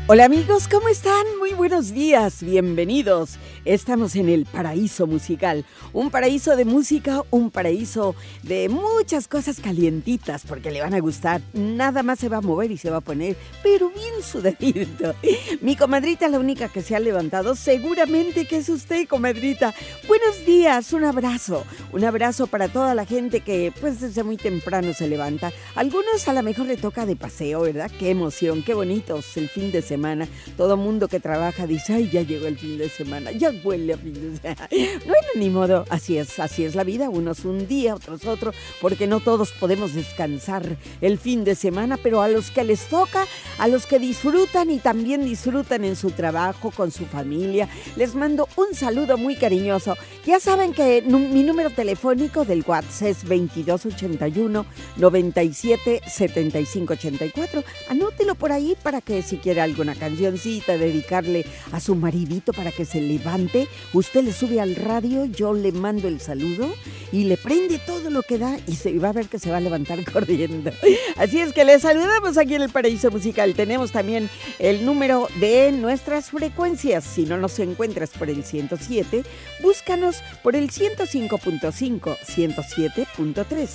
Hola amigos, ¿cómo están? Muy buenos días, bienvenidos. Estamos en el paraíso musical, un paraíso de música, un paraíso de muchas cosas calientitas porque le van a gustar. Nada más se va a mover y se va a poner, pero bien sudadito. Mi comadrita, la única que se ha levantado, seguramente que es usted, comadrita. Buenos días, un abrazo para toda la gente que pues desde muy temprano se levanta. Algunos a lo mejor le toca de paseo, ¿verdad? Qué emoción, qué bonito es el fin de semana. Todo mundo que trabaja dice, ay, ya llegó el fin de semana, ya huele a fin de semana. Bueno, ni modo, así es la vida, unos un día, otros otro, porque no todos podemos descansar el fin de semana, pero a los que les toca, a los que disfrutan y también disfrutan en su trabajo, con su familia, les mando un saludo muy cariñoso. Ya saben que mi número telefónico del WhatsApp es 2281 97 75 84. Anótelo por ahí para que si quiere alguna cancioncita, dedicarle a su maridito para que se levante. Usted le sube al radio, yo le mando el saludo y le prende todo lo que da y se va a ver que se va a levantar corriendo. Así es que le saludamos aquí en el Paraíso Musical. Tenemos también el número de nuestras frecuencias. Si no nos encuentras por el 107, búscanos por el 105.5, 107.3,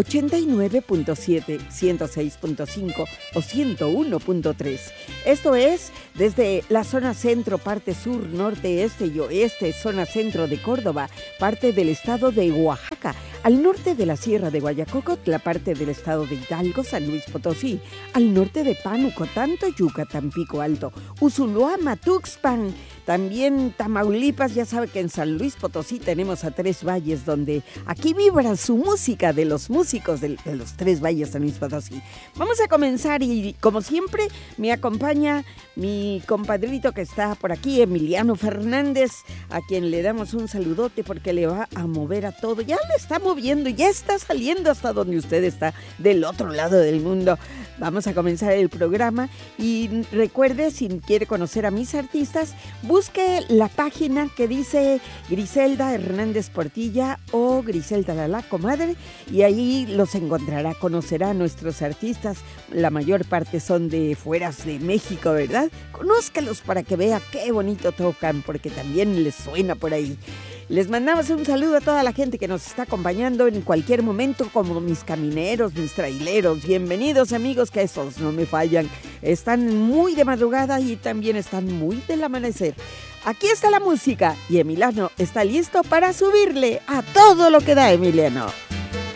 89.7, 106.5 o 101.3. Esto es desde la zona centro, parte sur, norte, este y oeste, zona centro de Córdoba, parte del estado de Oaxaca, al norte de la Sierra de Guayacocot, la parte del estado de Hidalgo, San Luis Potosí, al norte de Pánuco, Tantoyuca, Tampico Alto, Usulutla, Tuxpan, también Tamaulipas. Ya sabe que en San Luis Potosí tenemos a Tres Valles, donde aquí vibra su música de los músicos de los Tres Valles, San Luis Potosí. Vamos a comenzar y como siempre me acompaña mi compadrito que está por aquí, Emiliano Fernández, a quien le damos un saludote porque le va a mover a todo. Ya le está moviendo, ya está saliendo hasta donde usted está, del otro lado del mundo. Vamos a comenzar el programa y recuerde, si quiere conocer a mis artistas, busque la página que dice Griselda Hernández Portilla o Griselda la Comadre y ahí los encontrará, conocerá a nuestros artistas. La mayor parte son de fueras de México, ¿verdad? Conózcalos para que vea qué bonito tocan, porque también les suena por ahí. Les mandamos un saludo a toda la gente que nos está acompañando en cualquier momento, como mis camineros, mis traileros. Bienvenidos amigos, que esos no me fallan. Están muy de madrugada y también están muy del amanecer. Aquí está la música y Emiliano está listo para subirle a todo lo que da, Emiliano.